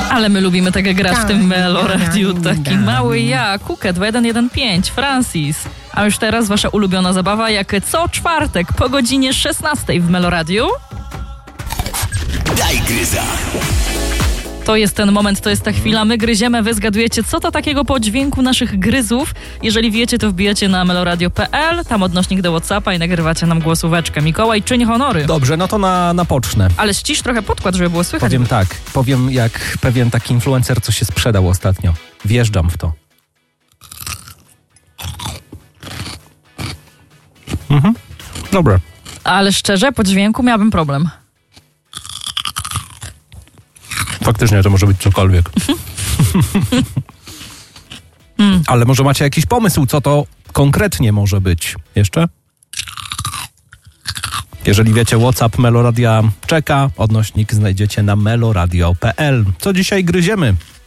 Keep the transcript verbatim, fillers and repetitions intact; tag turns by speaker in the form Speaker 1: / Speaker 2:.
Speaker 1: Ale my lubimy tak grać
Speaker 2: Tak,
Speaker 1: w tym Meloradiu.
Speaker 2: da,
Speaker 1: Taki
Speaker 2: da.
Speaker 1: mały ja, Kukę dwa jeden jeden pięć, Francis. A już teraz wasza ulubiona zabawa, jak co czwartek po godzinie szesnastej w Meloradiu.
Speaker 3: Daj gryza.
Speaker 1: To jest ten moment, to jest ta chwila. My gryziemy, wy zgadujecie, co to takiego po dźwięku naszych gryzów. Jeżeli wiecie, to wbijacie na meloradio kropka pe el, tam odnośnik do WhatsAppa i nagrywacie nam głosóweczkę. Mikołaj, czyń honory.
Speaker 4: Dobrze, no to na, na pocznę.
Speaker 1: Ale ścisz trochę podkład, żeby było słychać.
Speaker 4: Powiem tak, powiem jak pewien taki influencer, co się sprzedał ostatnio. Wjeżdżam w to. Mhm. Dobra.
Speaker 1: Ale szczerze, po dźwięku miałabym problem.
Speaker 4: Faktycznie to może być cokolwiek.
Speaker 1: Hmm.
Speaker 4: Ale może macie jakiś pomysł, co to konkretnie może być? Jeszcze? Jeżeli wiecie, WhatsApp Meloradia czeka, odnośnik znajdziecie na meloradio kropka pe el. Co dzisiaj gryziemy?